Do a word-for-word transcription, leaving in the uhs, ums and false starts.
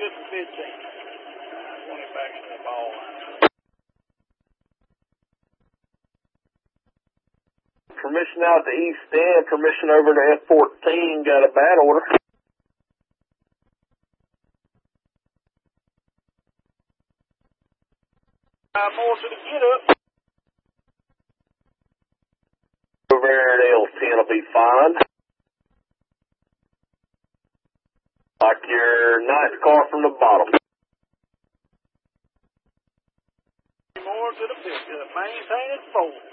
good for fifteen. twenty back to the ball line. Permission out to East End. Permission over to F fourteen. Got a bad order. Five more to the get up. Over there at L ten will be fine. Like your nice car from the bottom. More to the picture. Maintain it forward.